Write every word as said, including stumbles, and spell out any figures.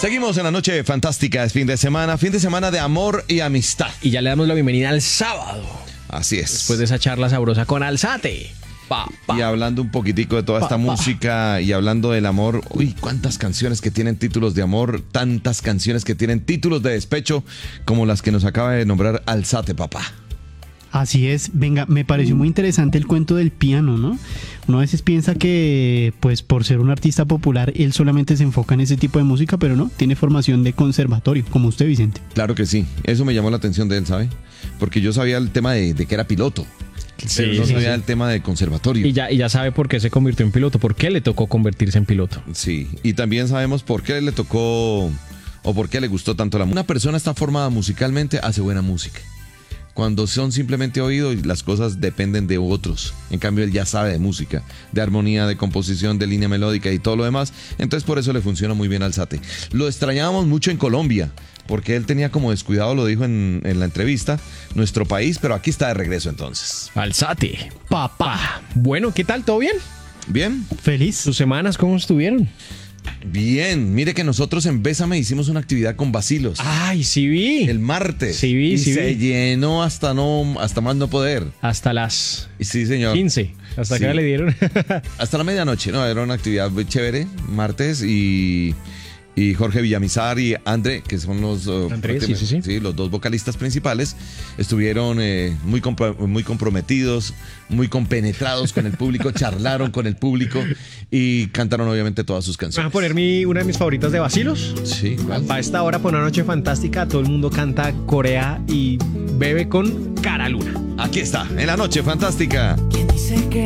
Seguimos en la noche fantástica, es fin de semana, fin de semana de amor y amistad. Y ya le damos la bienvenida al sábado. Así es. Después de esa charla sabrosa con Alzate. Pa, pa. Y hablando un poquitico de toda Pa, esta pa. música y hablando del amor, uy, cuántas canciones que tienen títulos de amor, tantas canciones que tienen títulos de despecho, como las que nos acaba de nombrar Alzate, papá. Así es, venga, me pareció muy interesante el cuento del piano, ¿no? Uno a veces piensa que, pues, por ser un artista popular, él solamente se enfoca en ese tipo de música, pero no, tiene formación de conservatorio, como usted, Vicente. Claro que sí, eso me llamó la atención de él, ¿sabe? Porque yo sabía el tema de, de que era piloto, Sí, pero no sí, sabía sí. el tema de conservatorio. Y ya, y ya sabe por qué se convirtió en piloto, por qué le tocó convertirse en piloto. Sí, y también sabemos por qué le tocó o por qué le gustó tanto la música. Una persona está formada musicalmente, hace buena música. Cuando son simplemente oídos, las cosas dependen de otros. En cambio, él ya sabe de música, de armonía, de composición, de línea melódica y todo lo demás. Entonces, por eso le funciona muy bien Alzate. Lo extrañábamos mucho en Colombia, porque él tenía como descuidado, lo dijo en, en la entrevista, nuestro país, pero aquí está de regreso entonces. Alzate. Papá. Bueno, ¿qué tal? ¿Todo bien? ¿Bien? ¿Feliz? ¿Sus semanas cómo estuvieron? Bien. Mire que nosotros en Bésame hicimos una actividad con vacilos. Ay, sí vi. El martes. Sí vi, y sí se vi. llenó hasta no, hasta más no poder. Hasta las Y sí, señor. quince. ¿Hasta Sí. qué hora le dieron? Hasta la medianoche, ¿no? Era una actividad muy chévere, martes, y, y Jorge Villamizar y André, que son los, uh, André, sí, sí, sí. los dos vocalistas principales, estuvieron eh, muy, compro- muy comprometidos, muy compenetrados con el público, charlaron con el público y cantaron obviamente todas sus ¿Me van canciones. a poner mi, una de mis favoritas de vacilos? Sí, ¿cuál? Para esta hora, por una noche fantástica, todo el mundo canta Corea y bebe con Cara Luna. Aquí está, en la noche fantástica. ¿Quién dice que